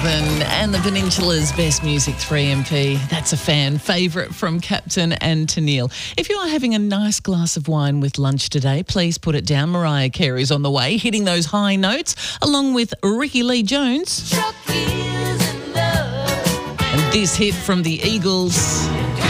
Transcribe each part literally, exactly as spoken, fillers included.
Melbourne and the Peninsula's best music, three M P. That's a fan favourite from Captain and Tennille. If you are having a nice glass of wine with lunch today, please put it down. Mariah Carey's on the way, hitting those high notes, along with Ricky Lee Jones. And this hit from the Eagles.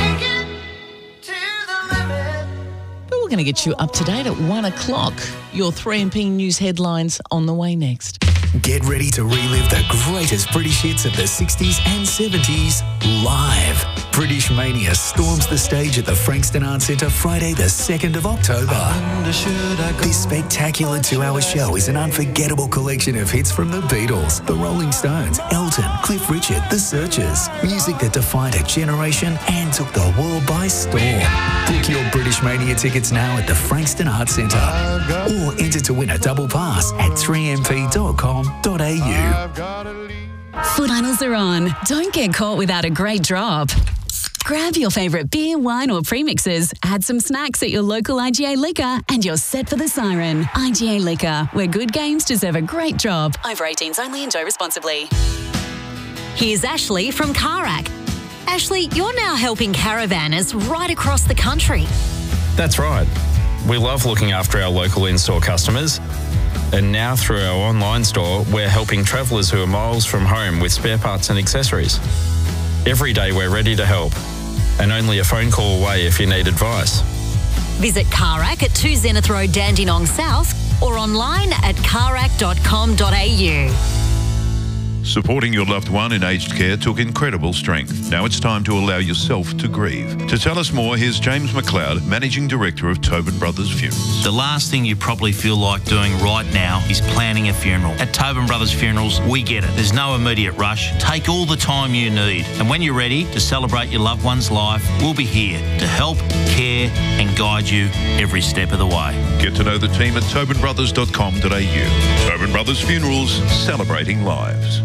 But we're going to get you up to date at one o'clock. Your three M P News headlines on the way next. Get ready to relive the greatest British hits of the sixties and seventies live. British Mania storms the stage at the Frankston Arts Centre Friday the second of October. This spectacular two-hour show is an unforgettable collection of hits from the Beatles, the Rolling Stones, Elton, Cliff Richard, The Searchers. Music that defined a generation and took the world by storm. Book your British Mania tickets now at the Frankston Arts Centre or enter to win a double pass at three m p dot com dot a u. Foot finals are on. Don't get caught without a great drop. Grab your favourite beer, wine or premixes, add some snacks at your local I G A Liquor and you're set for the siren. I G A Liquor, where good games deserve a great drop. Over eighteens only. Enjoy responsibly. Here's Ashley from Carac. Ashley, you're now helping caravanners right across the country. That's right. We love looking after our local in-store customers. And now through our online store, we're helping travellers who are miles from home with spare parts and accessories. Every day we're ready to help, and only a phone call away if you need advice. Visit Carac at two Zenith Road, Dandenong South, or online at carac dot com dot a u. Supporting your loved one in aged care took incredible strength. Now it's time to allow yourself to grieve. To tell us more, here's James McLeod, Managing Director of Tobin Brothers Funerals. The last thing you probably feel like doing right now is planning a funeral. At Tobin Brothers Funerals, we get it. There's no immediate rush. Take all the time you need. And when you're ready to celebrate your loved one's life, we'll be here to help, care and guide you every step of the way. Get to know the team at tobin brothers dot com dot a u. Tobin Brothers Funerals, celebrating lives.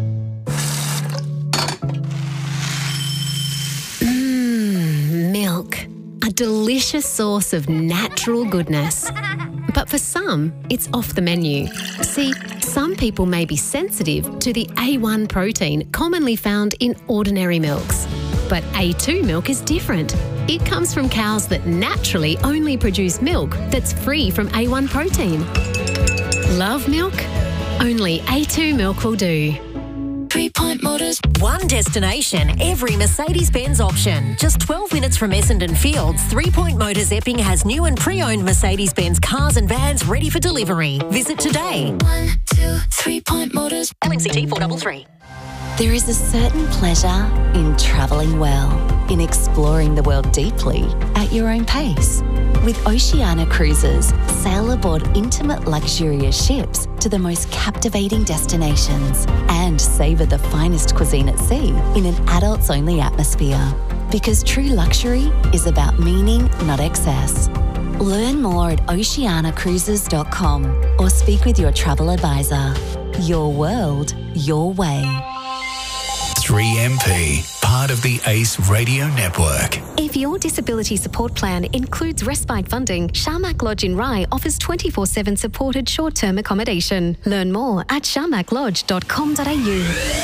A delicious source of natural goodness. But for some, it's off the menu. See, some people may be sensitive to the A one protein commonly found in ordinary milks. But A two milk is different. It comes from cows that naturally only produce milk that's free from A one protein. Love milk? Only A two milk will do. Three-Point Motors. One destination, every Mercedes-Benz option. Just twelve minutes from Essendon Fields, Three-Point Motors Epping has new and pre-owned Mercedes-Benz cars and vans ready for delivery. Visit today. One, two, Three-Point Motors. L N C T four three three. There is a certain pleasure in travelling well, in exploring the world deeply at your own pace. With Oceania Cruises, sail aboard intimate luxurious ships to the most captivating destinations and savour the finest cuisine at sea in an adults-only atmosphere. Because true luxury is about meaning, not excess. Learn more at oceania cruises dot com or speak with your travel advisor. Your world, your way. three M P, part of the ACE Radio Network. If your disability support plan includes respite funding, Sharmak Lodge in Rye offers twenty-four seven supported short-term accommodation. Learn more at sharmak lodge dot com dot a u.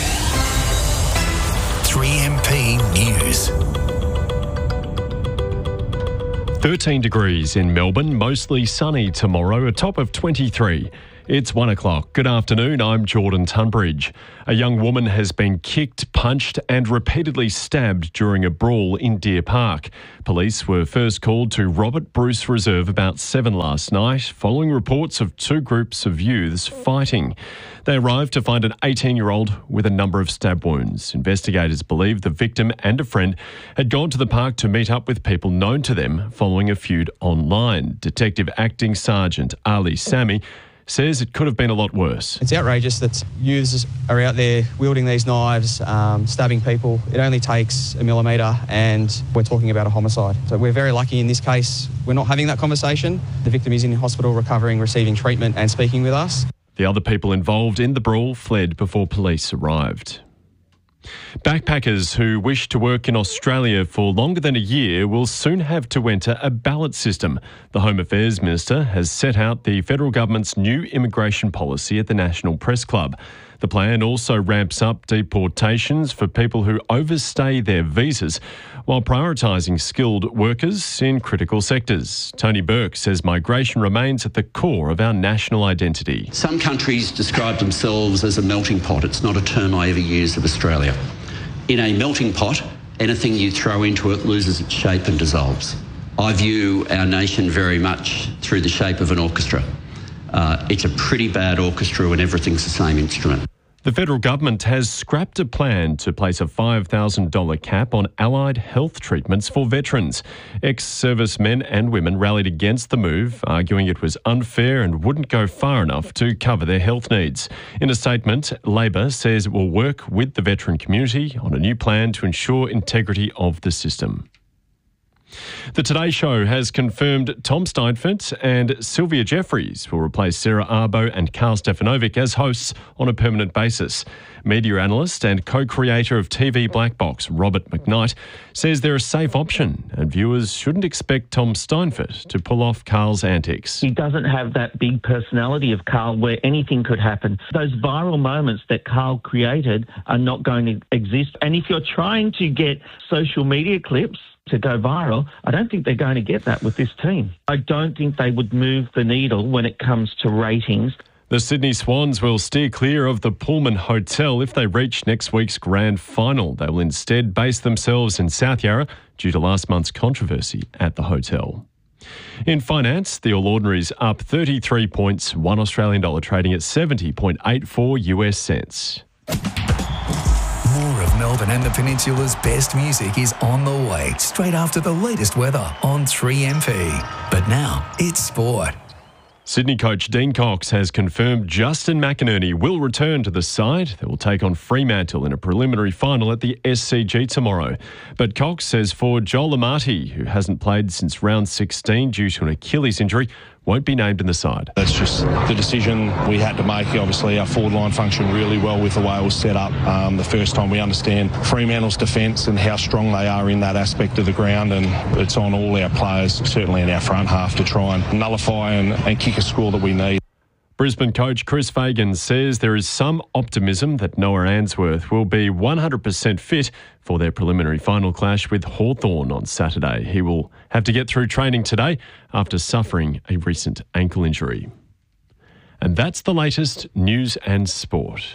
three M P News. thirteen degrees in Melbourne, mostly sunny tomorrow, a top of twenty-three. It's one o'clock. Good afternoon, I'm Jordan Tunbridge. A young woman has been kicked, punched and repeatedly stabbed during a brawl in Deer Park. Police were first called to Robert Bruce Reserve about seven last night, following reports of two groups of youths fighting. They arrived to find an eighteen-year-old with a number of stab wounds. Investigators believe the victim and a friend had gone to the park to meet up with people known to them following a feud online. Detective Acting Sergeant Ali Sami says it could have been a lot worse. It's outrageous that youths are out there wielding these knives, um, stabbing people. It only takes a millimetre and we're talking about a homicide. So we're very lucky in this case. We're not having that conversation. The victim is in hospital recovering, receiving treatment and speaking with us. The other people involved in the brawl fled before police arrived. Backpackers who wish to work in Australia for longer than a year will soon have to enter a ballot system. The Home Affairs Minister has set out the federal government's new immigration policy at the National Press Club. The plan also ramps up deportations for people who overstay their visas while prioritising skilled workers in critical sectors. Tony Burke says migration remains at the core of our national identity. Some countries describe themselves as a melting pot. It's not a term I ever use of Australia. In a melting pot, anything you throw into it loses its shape and dissolves. I view our nation very much through the shape of an orchestra. Uh, it's a pretty bad orchestra when everything's the same instrument. The federal government has scrapped a plan to place a five thousand dollars cap on allied health treatments for veterans. Ex-servicemen and women rallied against the move, arguing it was unfair and wouldn't go far enough to cover their health needs. In a statement, Labor says it will work with the veteran community on a new plan to ensure integrity of the system. The Today Show has confirmed Tom Steinfort and Sylvia Jeffries will replace Sarah Arbo and Carl Stefanovic as hosts on a permanent basis. Media analyst and co-creator of T V Black Box, Robert McKnight, says they're a safe option and viewers shouldn't expect Tom Steinfort to pull off Carl's antics. He doesn't have that big personality of Carl where anything could happen. Those viral moments that Carl created are not going to exist. And if you're trying to get social media clips to go viral, I don't think they're going to get that with this team. I don't think they would move the needle when it comes to ratings. The Sydney Swans will steer clear of the Pullman Hotel if they reach next week's grand final. They will instead base themselves in South Yarra due to last month's controversy at the hotel. In finance, the All Ordinary's up thirty-three points, one Australian dollar trading at seventy point eight four U S cents. More of Melbourne and the Peninsula's best music is on the way straight after the latest weather on three M P. But now it's sport. Sydney coach Dean Cox has confirmed Justin McInerney will return to the side. They will take on Fremantle in a preliminary final at the S C G tomorrow. But Cox says forward Joel Amati, who hasn't played since round sixteen due to an Achilles injury, won't be named in the side. That's just the decision we had to make. Obviously, our forward line functioned really well with the way it was set up. Um, the first time we understand Fremantle's defence and how strong they are in that aspect of the ground, and it's on all our players, certainly in our front half, to try and nullify and, and kick a score that we need. Brisbane coach Chris Fagan says there is some optimism that Noah Answorth will be one hundred percent fit for their preliminary final clash with Hawthorn on Saturday. He will have to get through training today after suffering a recent ankle injury. And that's the latest news and sport.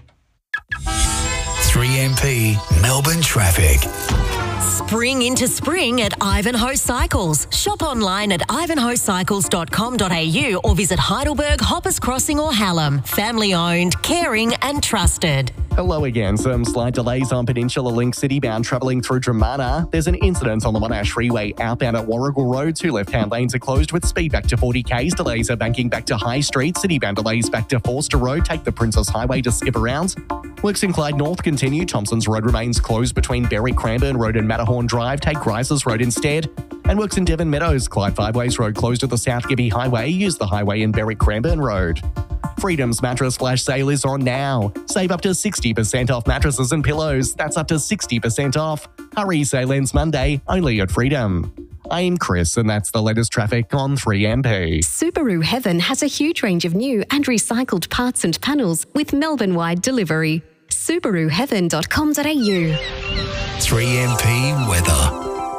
three M P Melbourne traffic. Spring into spring at Ivanhoe Cycles. Shop online at ivanhoe cycles dot com dot a u or visit Heidelberg, Hoppers Crossing or Hallam. Family owned, caring and trusted. Hello again. Some slight delays on Peninsula Link Citybound travelling through Dramana. There's an incident on the Monash Freeway outbound at Warrigal Road. Two left-hand lanes are closed with speed back to forty k's. Delays are banking back to High Street. Citybound delays back to Forster Road. Take the Princess Highway to skip around. Works in Clyde North continue. Thompson's Road remains closed between Berry Cranbourne Road and Matterhorn Drive. Take Grice's Road instead. And works in Devon Meadows. Clyde Five Ways Road closed at the South Gibby Highway. Use the highway in Berry Cranbourne Road. Freedom's mattress flash sale is on now. Save up to sixty percent off mattresses and pillows. That's up to sixty percent off. Hurry, sale ends Monday, only at Freedom. I'm Chris, and that's the latest traffic on three M P. Subaru Heaven has a huge range of new and recycled parts and panels with Melbourne-wide delivery. subaru heaven dot com dot a u. three M P weather.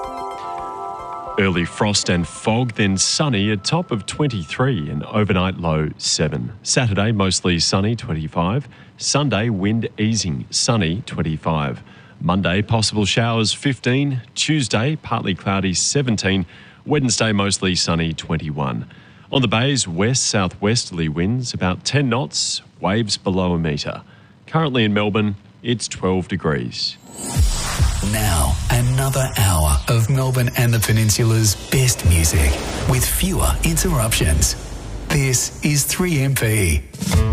Early frost and fog, then sunny, a top of twenty-three and overnight low seven. Saturday, mostly sunny, twenty-five. Sunday, wind easing, sunny, twenty-five. Monday, possible showers, fifteen. Tuesday, partly cloudy, seventeen. Wednesday, mostly sunny, twenty-one. On the bays, west-southwesterly winds, about ten knots, waves below a metre. Currently in Melbourne, it's twelve degrees. Now, another hour of Melbourne and the Peninsula's best music with fewer interruptions. This is three M P.